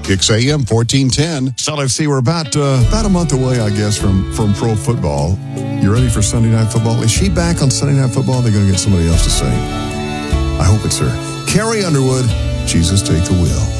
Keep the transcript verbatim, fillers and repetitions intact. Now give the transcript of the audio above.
Kicks A M fourteen ten. So let's see, we're about uh, about a month away, I guess, from, from pro football. You ready for Sunday Night Football? Is she back on Sunday Night Football? They're going to get somebody else to sing. I hope it's her. Carrie Underwood, Jesus Take the Wheel.